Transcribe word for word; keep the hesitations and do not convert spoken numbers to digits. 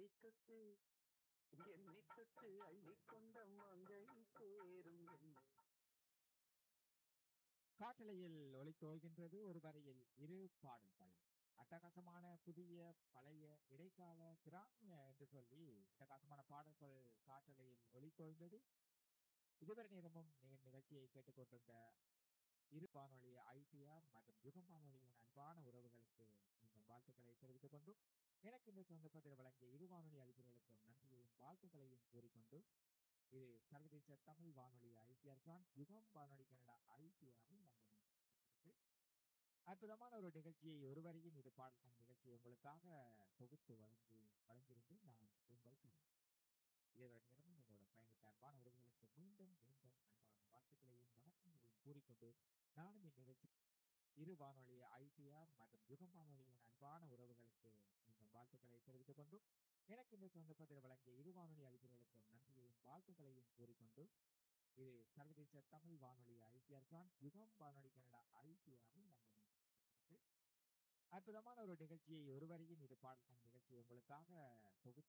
தொட்டு என்னை தொட்டு அள்ளிக்கொண்ட மங்கை சேரும் என்னை. காற்றலையில் ஒலித்தோய்கின்றது ஒரு வரையில் இரு பாடல்கள். அட்டகாசமான புதிய பழைய இடைக்கால கிராமிய என்று சொல்லி அட்டகாசமான பாடல்கள் காற்றலையில் ஒலித்தோய்ந்தது. இதுவரை நேரமும் நீங்கள் நிகழ்ச்சியை கேட்டுக்கொண்டிருந்த இரு வானொலி ஐபிஆர் மற்றும் யுகம் வானொலியின் அன்பான உறவுகளுக்கு நீங்கள் வாழ்த்துக்களை தெரிவித்துக் கொண்டும் எனக்கு இந்த சந்தர்ப்பத்தில் வழங்கிய இரு வானொலி அதிபர்களுக்கும் நன்றியையும் வாழ்த்துக்களையும் கூறிக்கொண்டு இது சர்வதேச தமிழ் வானொலி ஐபிஆர் தான் யுகம் வானொலி கனடா ஐபிஆரில் நம்ம அற்புதமான ஒரு நிகழ்ச்சியை ஒருவரையும் இது பாடல்கள் நிகழ்ச்சியை உங்களுக்காக தொகுத்து வழங்கி வழங்கியிருந்தேன் நான் உங்கள் கணவன். இதோட நேரமும் எங்களோட பயணித்த அன்பான உறவுகளுக்கு மீண்டும் மீண்டும் அன்பான வாழ்த்துக்களையும் வணக்கங்களையும் கூறிக்கொண்டு நானும் இந்நிகழ்ச்சி இரு வானொலி ஐபிஆர் மற்றும் யுகம் வானொலியின் அன்பான உறவுகளுக்கு மீண்டும் வாழ்த்துக்களை தெரிவித்துக் கொண்டும் எனக்கு இந்த சந்தர்ப்பத்தில் வழங்கிய இரு வானொலி அதிபர்களுக்கும் நன்றியையும் வாழ்த்துக்களையும் கூறிக்கொண்டு இது சர்வதேச தமிழ் வானொலி ஐபிஆர் தான் யுகம் வானொலி கனடா ஐபிஆரில் நம்ம அற்புதமான ஒரு நிகழ்ச்சியை ஒருவரையும் இது பாடல்கள் நிகழ்ச்சியை உங்களுக்காக தொகுத்து